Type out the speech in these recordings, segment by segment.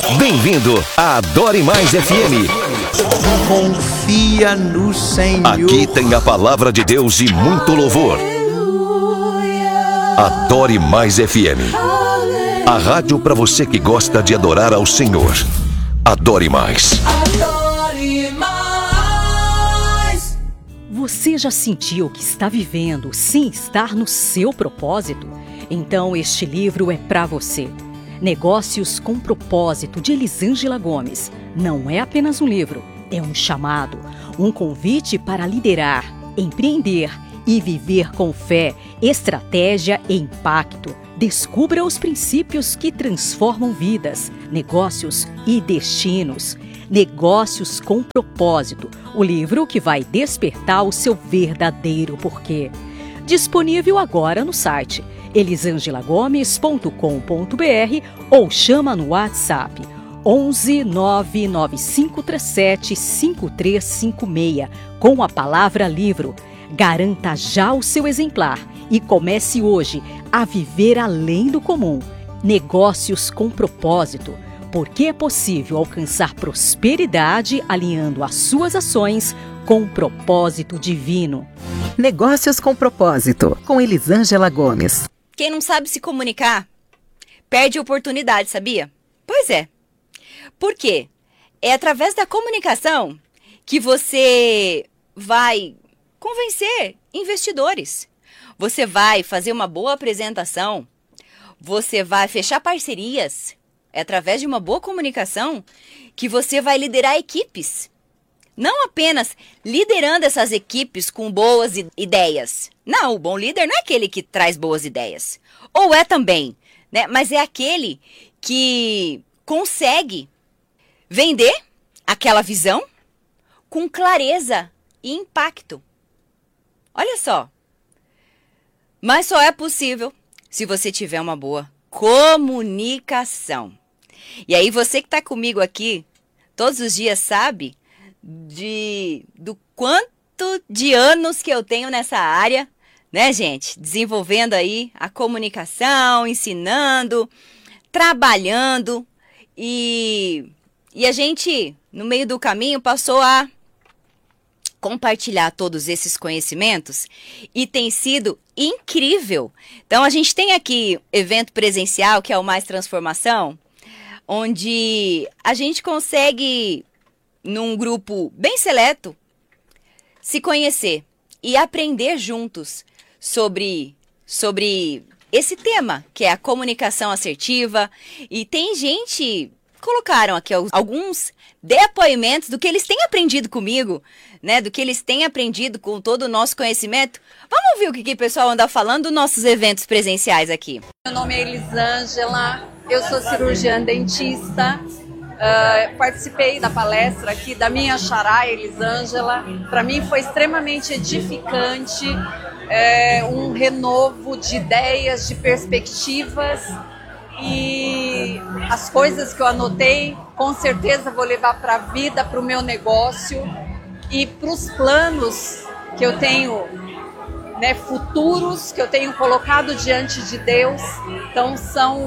Bem-vindo a Adore Mais FM. Confia no Senhor. Aqui tem a palavra de Deus e muito louvor. Adore Mais FM. A rádio para você que gosta de adorar ao Senhor. Adore Mais. Adore mais. Você já sentiu que está vivendo sem estar no seu propósito? Então este livro é para você. Negócios com Propósito, de Elisângela Gomes. Não é apenas um livro, é um chamado, um convite para liderar, empreender e viver com fé, estratégia e impacto. Descubra os princípios que transformam vidas, negócios e destinos. Negócios com Propósito, o livro que vai despertar o seu verdadeiro porquê. Disponível agora no site elisangelagomes.com.br ou chama no WhatsApp 11 99537 5356 com a palavra livro. Garanta já o seu exemplar e comece hoje a viver além do comum. Negócios com Propósito, porque é possível alcançar prosperidade alinhando as suas ações com o propósito divino. Negócios com Propósito, com Elisângela Gomes. Quem não sabe se comunicar, perde oportunidade, sabia? Pois é. Por quê? É através da comunicação que você vai convencer investidores. Você vai fazer uma boa apresentação. Você vai fechar parcerias. É através de uma boa comunicação que você vai liderar equipes. Não apenas liderando essas equipes com boas ideias. Não, o bom líder não é aquele que traz boas ideias. Ou é também, né? Mas é aquele que consegue vender aquela visão com clareza e impacto. Olha só. Mas só é possível se você tiver uma boa comunicação. E aí você que está comigo aqui todos os dias sabe do quanto de anos que eu tenho nessa área, né, gente? Desenvolvendo aí a comunicação, ensinando, trabalhando e a gente, no meio do caminho, passou a compartilhar todos esses conhecimentos e tem sido incrível. Então, a gente tem aqui evento presencial, que é o Mais Transformação, onde a gente consegue, num grupo bem seleto, se conhecer e aprender juntos sobre esse tema, que é a comunicação assertiva. E tem gente, colocaram aqui alguns depoimentos do que eles têm aprendido comigo, né? Do que eles têm aprendido com todo o nosso conhecimento. Vamos ouvir o que o pessoal anda falando dos nossos eventos presenciais aqui. Meu nome é Elisângela, eu sou cirurgiã dentista. Participei da palestra aqui da minha xará, Elisângela. Para mim foi extremamente edificante, um renovo de ideias, de perspectivas, e as coisas que eu anotei, com certeza vou levar para a vida, para o meu negócio e para os planos que eu tenho, né, futuros, que eu tenho colocado diante de Deus. Então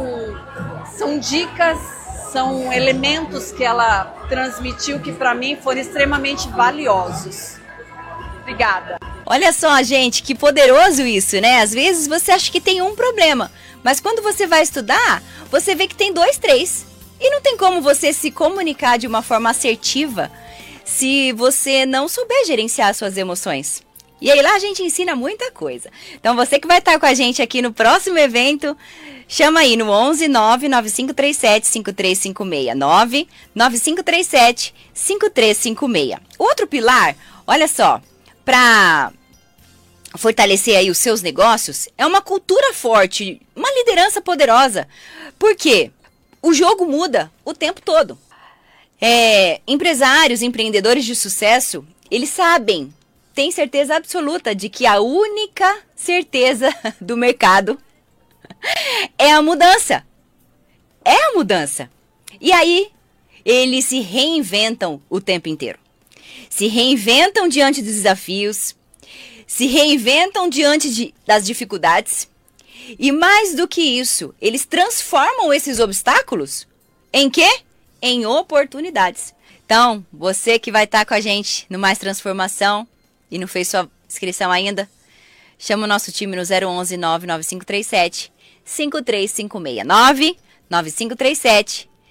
são dicas, são elementos que ela transmitiu que para mim foram extremamente valiosos. Obrigada. Olha só, gente, que poderoso isso, né? Às vezes você acha que tem um problema, mas quando você vai estudar, você vê que tem 2, 3. E não tem como você se comunicar de uma forma assertiva se você não souber gerenciar suas emoções. E aí lá a gente ensina muita coisa. Então você que vai estar com a gente aqui no próximo evento, chama aí no 11 99537 5356. 99537 5356. Outro pilar, olha só, para fortalecer aí os seus negócios, é uma cultura forte, uma liderança poderosa. Por quê? O jogo muda o tempo todo. Empresários, empreendedores de sucesso, eles sabem, têm certeza absoluta de que a única certeza do mercado é a mudança. É a mudança. E aí, eles se reinventam o tempo inteiro. Se reinventam diante dos desafios, se reinventam diante das dificuldades. E mais do que isso, eles transformam esses obstáculos em quê? em oportunidades. Então, você que vai estar com a gente no Mais Transformação e não fez sua inscrição ainda, chama o nosso time no 011 99537 5356 99537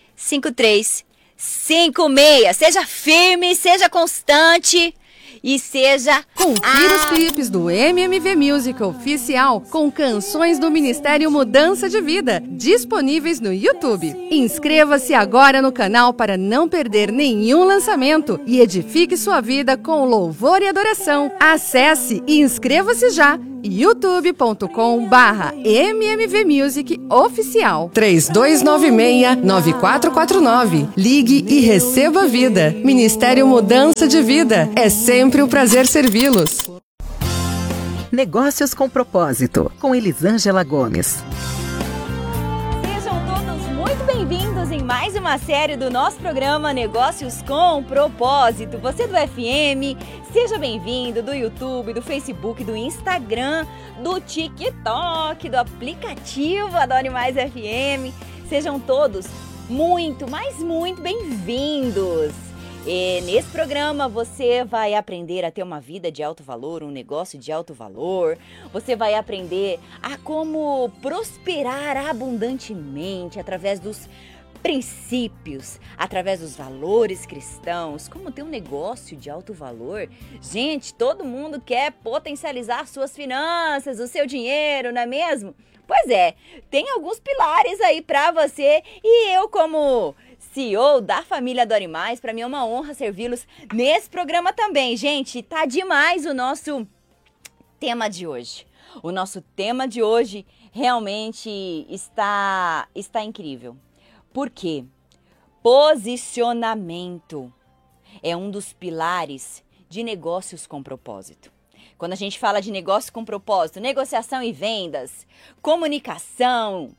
5356. Seja firme, seja constante e seja... Confira os clipes do MMV Music Oficial com canções do Ministério Mudança de Vida, disponíveis no YouTube. Inscreva-se agora no canal para não perder nenhum lançamento e edifique sua vida com louvor e adoração. Acesse e inscreva-se já. youtube.com/MMV Music Oficial 3296-9449. Ligue e receba a vida. Ministério Mudança de Vida. É sempre um prazer servi-los. Negócios com Propósito, com Elisângela Gomes. Sejam todos muito bem-vindos em mais uma série do nosso programa Negócios com Propósito. Você do FM, seja bem-vindo, do YouTube, do Facebook, do Instagram, do TikTok, do aplicativo Adore Mais FM. Sejam todos muito, mas muito bem-vindos. E nesse programa você vai aprender a ter uma vida de alto valor, um negócio de alto valor. Você vai aprender a como prosperar abundantemente através dos princípios, através dos valores cristãos, como ter um negócio de alto valor. Gente, todo mundo quer potencializar suas finanças, o seu dinheiro, não é mesmo? Pois é, tem alguns pilares aí pra você e eu, como CEO da família Adore Mais, pra mim é uma honra servi-los nesse programa também. Gente, tá demais o nosso tema de hoje. O nosso tema de hoje realmente está incrível. Por quê? Posicionamento é um dos pilares de negócios com propósito. Quando a gente fala de negócio com propósito, negociação e vendas, comunicação,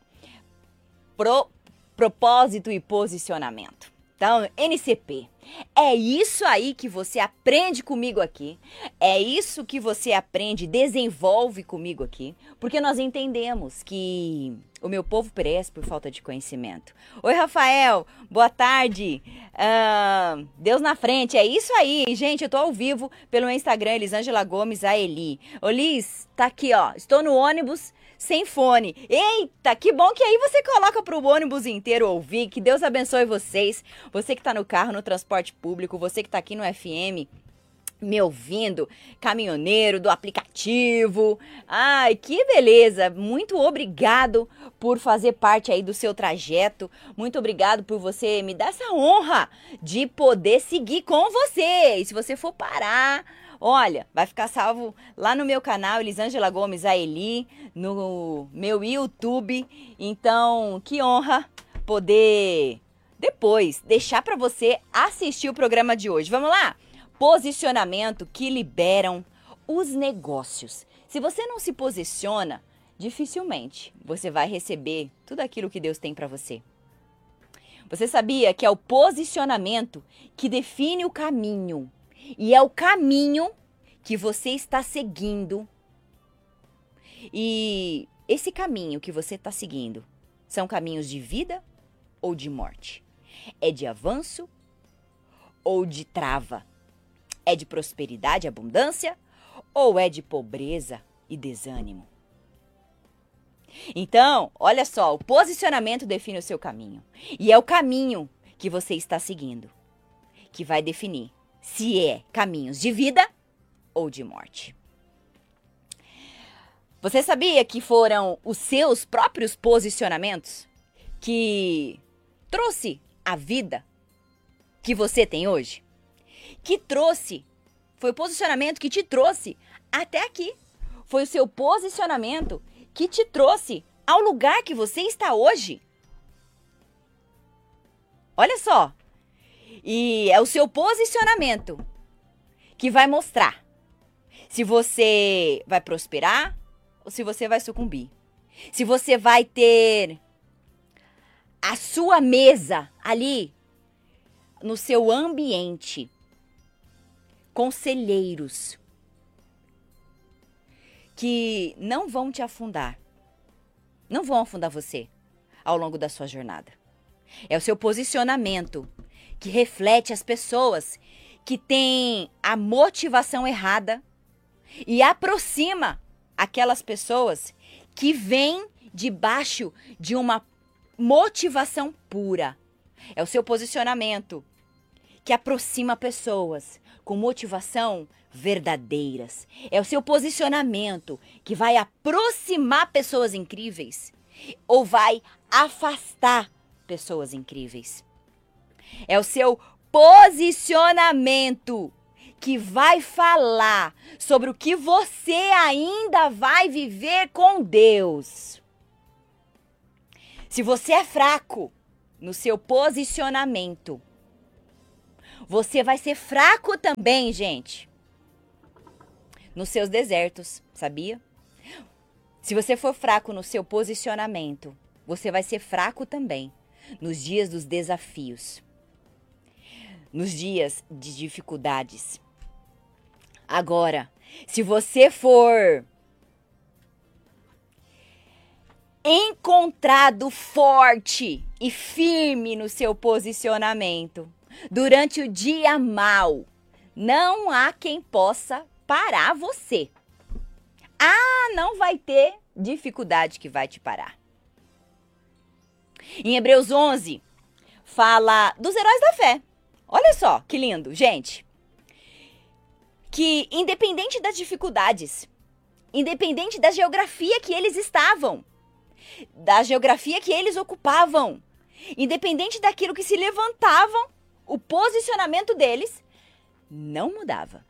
propósito e posicionamento. Então, NCP, é isso aí que você aprende comigo aqui, é isso que você aprende, desenvolve comigo aqui, porque nós entendemos que o meu povo perece por falta de conhecimento. Oi, Rafael, boa tarde. Deus na frente, é isso aí, gente, eu tô ao vivo pelo Instagram, Elisângela Gomes, a Eli. Ô, Liz, tá aqui, ó, estou no ônibus sem fone. Eita, que bom que aí você coloca pro ônibus inteiro ouvir, que Deus abençoe vocês. Você que tá no carro, no transporte público, você que tá aqui no FM, me ouvindo, caminhoneiro do aplicativo. Ai, que beleza! Muito obrigado por fazer parte aí do seu trajeto. Muito obrigado por você me dar essa honra de poder seguir com você. E se você for parar, olha, vai ficar salvo lá no meu canal, Elisângela Gomes, a Eli, no meu YouTube. Então, que honra poder depois deixar para você assistir o programa de hoje. Vamos lá? Posicionamento que liberam os negócios. Se você não se posiciona, dificilmente você vai receber tudo aquilo que Deus tem para você. Você sabia que é o posicionamento que define o caminho? E é o caminho que você está seguindo. E esse caminho que você está seguindo são caminhos de vida ou de morte? É de avanço ou de trava? É de prosperidade e abundância ou é de pobreza e desânimo? Então, olha só, o posicionamento define o seu caminho. E é o caminho que você está seguindo que vai definir se é caminhos de vida ou de morte. Você sabia que foram os seus próprios posicionamentos que trouxe a vida que você tem hoje? Foi o posicionamento que te trouxe até aqui. Foi o seu posicionamento que te trouxe ao lugar que você está hoje. Olha só. E é o seu posicionamento que vai mostrar se você vai prosperar ou se você vai sucumbir. Se você vai ter a sua mesa ali no seu ambiente, conselheiros que não vão te afundar, não vão afundar você ao longo da sua jornada. É o seu posicionamento que reflete as pessoas que têm a motivação errada e aproxima aquelas pessoas que vêm debaixo de uma motivação pura. É o seu posicionamento que aproxima pessoas com motivação verdadeiras. É o seu posicionamento que vai aproximar pessoas incríveis ou vai afastar pessoas incríveis. É o seu posicionamento que vai falar sobre o que você ainda vai viver com Deus. Se você é fraco no seu posicionamento, você vai ser fraco também, gente, nos seus desertos, sabia? Se você for fraco no seu posicionamento, você vai ser fraco também nos dias dos desafios, nos dias de dificuldades. Agora, se você for encontrado forte e firme no seu posicionamento durante o dia mau, não há quem possa parar você. Não vai ter dificuldade que vai te parar. Em Hebreus 11, fala dos heróis da fé. Olha só que lindo, gente. Que independente das dificuldades, independente da geografia que eles estavam, da geografia que eles ocupavam, independente daquilo que se levantavam, o posicionamento deles não mudava.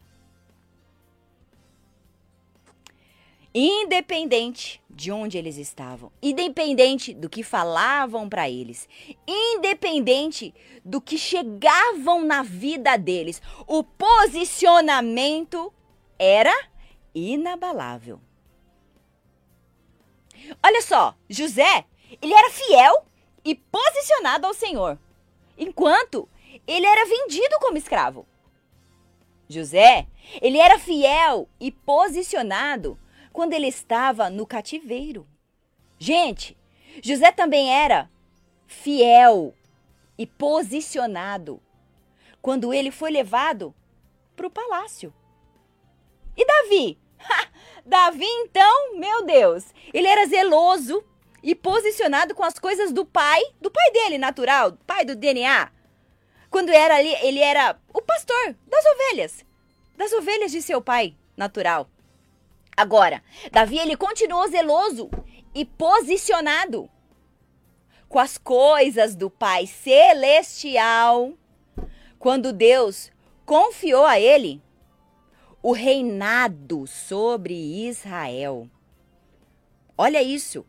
Independente de onde eles estavam, independente do que falavam para eles, independente do que chegavam na vida deles, o posicionamento era inabalável. Olha só, José, ele era fiel e posicionado ao Senhor, enquanto ele era vendido como escravo. José, ele era fiel e posicionado quando ele estava no cativeiro. Gente, José também era fiel e posicionado quando ele foi levado para o palácio. E Davi? Davi, então, meu Deus, ele era zeloso e posicionado com as coisas do pai dele, natural, pai do DNA. Quando era ali, ele era o pastor das ovelhas de seu pai natural. Agora, Davi, ele continuou zeloso e posicionado com as coisas do Pai Celestial, quando Deus confiou a ele o reinado sobre Israel. Olha isso.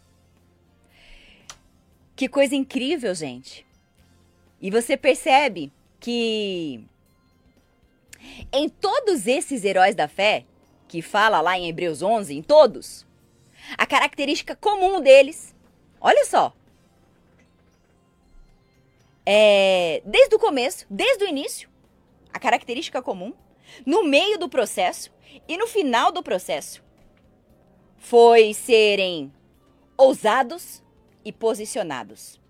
Que coisa incrível, gente. E você percebe que em todos esses heróis da fé, que fala lá em Hebreus 11, em todos, a característica comum deles, olha só, desde o começo, desde o início, a característica comum, no meio do processo e no final do processo, foi serem ousados e posicionados.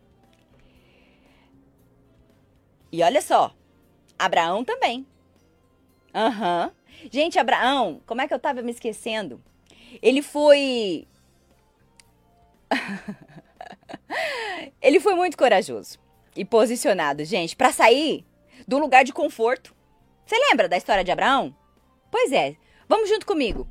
E olha só, Abraão também. Gente, Abraão, como é que eu tava me esquecendo? Ele foi... Ele foi muito corajoso e posicionado, gente, para sair do lugar de conforto. Você lembra da história de Abraão? Pois é, vamos junto comigo.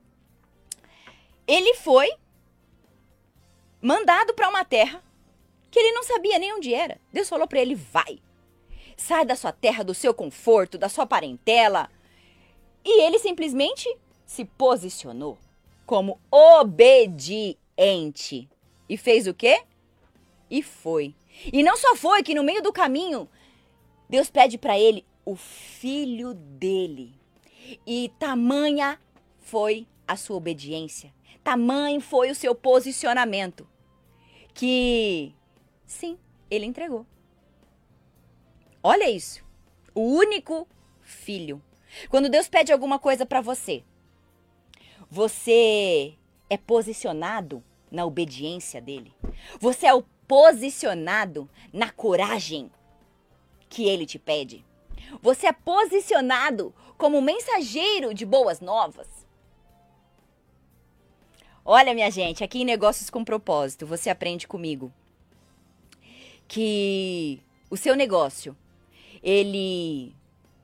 Ele foi mandado para uma terra que ele não sabia nem onde era. Deus falou para ele, vai, sai da sua terra, do seu conforto, da sua parentela. E ele simplesmente se posicionou como obediente. E fez o quê? E foi. E não só foi, que no meio do caminho, Deus pede para ele o filho dele. E tamanha foi a sua obediência. Tamanho foi o seu posicionamento. Que, sim, ele entregou. Olha isso. O único filho. Quando Deus pede alguma coisa para você, você é posicionado na obediência dele? Você é posicionado na coragem que ele te pede? Você é posicionado como mensageiro de boas novas? Olha, minha gente, aqui em Negócios com Propósito, você aprende comigo que o seu negócio, ele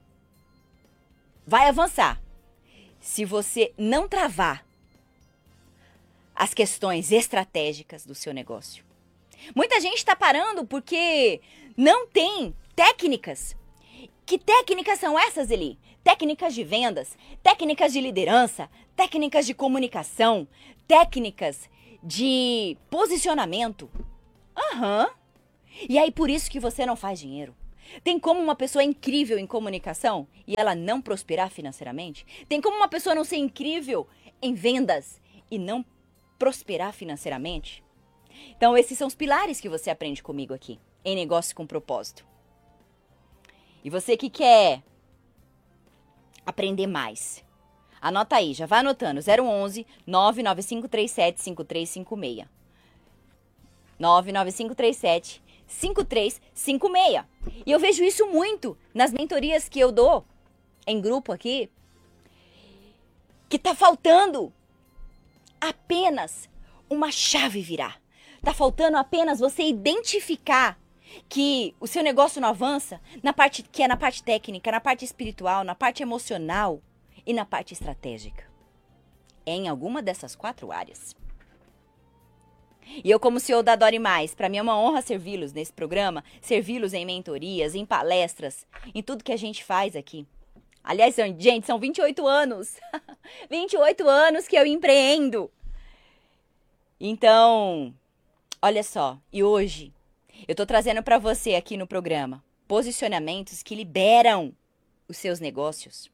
vai avançar se você não travar as questões estratégicas do seu negócio. Muita gente está parando porque não tem técnicas. Que técnicas são essas, Eli? Técnicas de vendas, técnicas de liderança, técnicas de comunicação, técnicas de posicionamento. Aham. E aí por isso que você não faz dinheiro. Tem como uma pessoa incrível em comunicação e ela não prosperar financeiramente? Tem como uma pessoa não ser incrível em vendas e não prosperar financeiramente? Então esses são os pilares que você aprende comigo aqui, em Negócio com Propósito. E você que quer aprender mais, anota aí, já vai anotando, 011 99537 5356. 99537 5356. E eu vejo isso muito nas mentorias que eu dou em grupo aqui, que tá faltando apenas uma chave virar. Tá faltando apenas você identificar que o seu negócio não avança na parte técnica, na parte espiritual, na parte emocional e na parte estratégica. É em alguma dessas 4 áreas. E eu, como CEO da Adore Mais, para mim é uma honra servi-los nesse programa, servi-los em mentorias, em palestras, em tudo que a gente faz aqui. Aliás, gente, são 28 anos. 28 anos que eu empreendo. Então, olha só, e hoje eu tô trazendo para você aqui no programa posicionamentos que liberam os seus negócios.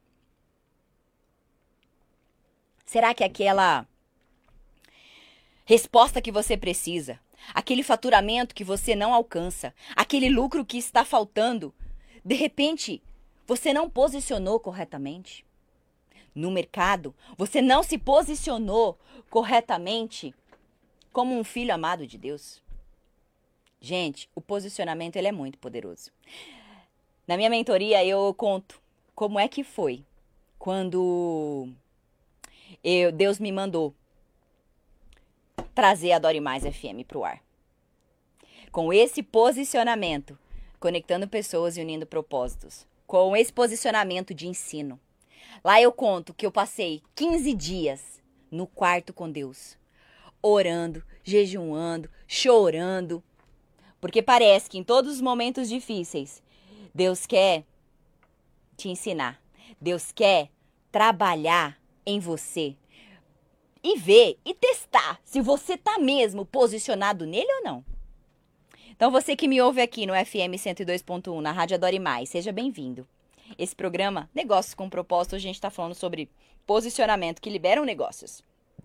Será que aquela resposta que você precisa, aquele faturamento que você não alcança, aquele lucro que está faltando, de repente, você não posicionou corretamente? No mercado, você não se posicionou corretamente como um filho amado de Deus? Gente, o posicionamento ele é muito poderoso. Na minha mentoria eu conto como é que foi quando Deus me mandou trazer a Adore Mais FM para o ar. Com esse posicionamento, conectando pessoas e unindo propósitos. Com esse posicionamento de ensino. Lá eu conto que eu passei 15 dias no quarto com Deus. Orando, jejuando, chorando. Porque parece que em todos os momentos difíceis, Deus quer te ensinar. Deus quer trabalhar em você. E ver e testar se você está mesmo posicionado nele ou não. Então você que me ouve aqui no FM 102.1, na Rádio Adore Mais, seja bem-vindo. Esse programa, Negócios com Propósito, a gente está falando sobre posicionamento que liberam negócios.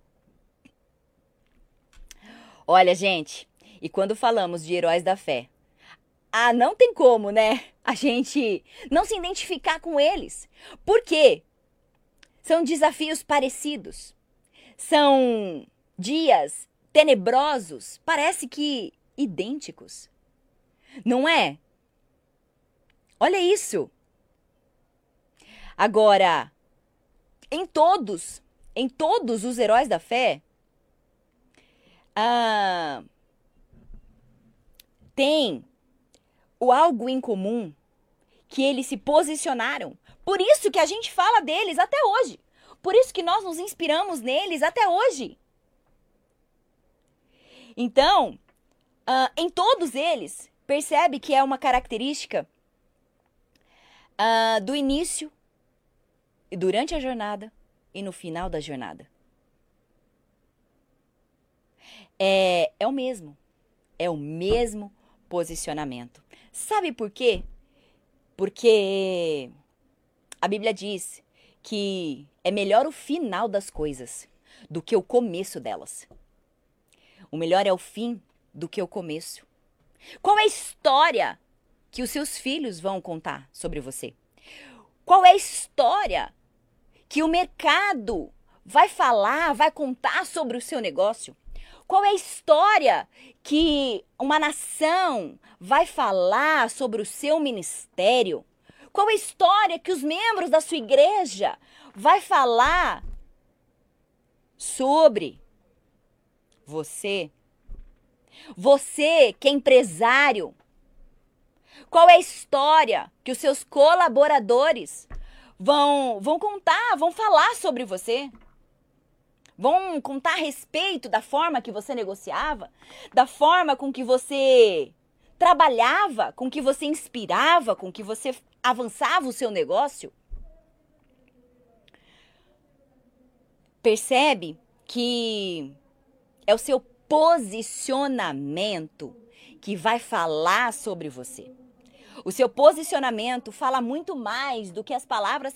Olha, gente, e quando falamos de heróis da fé, não tem como, né? A gente não se identificar com eles. Por quê? São desafios parecidos. São dias tenebrosos, parece que idênticos. Não é? Olha isso. Agora, em todos os heróis da fé, tem o algo em comum que eles se posicionaram. Por isso que a gente fala deles até hoje. Por isso que nós nos inspiramos neles até hoje. Então, em todos eles, percebe que é uma característica do início, durante a jornada e no final da jornada. É o mesmo. É o mesmo posicionamento. Sabe por quê? Porque a Bíblia diz que é melhor o final das coisas do que o começo delas. O melhor é o fim do que o começo. Qual é a história que os seus filhos vão contar sobre você? Qual é a história que o mercado vai falar, vai contar sobre o seu negócio? Qual é a história que uma nação vai falar sobre o seu ministério? Qual é a história que os membros da sua igreja vai falar sobre você? Você que é empresário, qual é a história que os seus colaboradores vão contar, vão falar sobre você? Vão contar a respeito da forma que você negociava, da forma com que você trabalhava, com que você inspirava, com que você avançava o seu negócio? Percebe que é o seu posicionamento que vai falar sobre você. O seu posicionamento fala muito mais do que as palavras